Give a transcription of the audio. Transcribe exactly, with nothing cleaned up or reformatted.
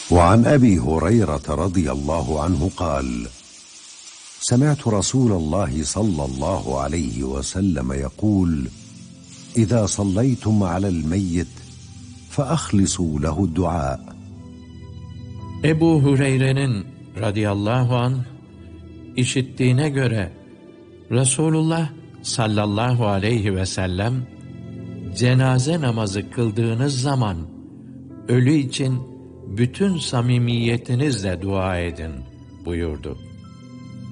وعن أبي هريرة رضي الله عنه قال: سمعت رسول الله صلى الله عليه وسلم يقول: إذا صليتم على الميت فأخلصوا له الدعاء. Ebu Hureyre'nin radıyallahu anh işittiğine göre Resulullah sallallahu aleyhi ve sellem cenaze namazı kıldığınız zaman ölü için bütün samimiyetinizle dua edin buyurdu.